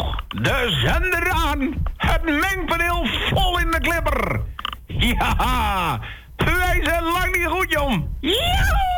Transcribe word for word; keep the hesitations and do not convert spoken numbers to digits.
de zender aan. Het mengpaneel vol in de klipper. Ja, wij zijn lang niet goed, jong. Joehoe!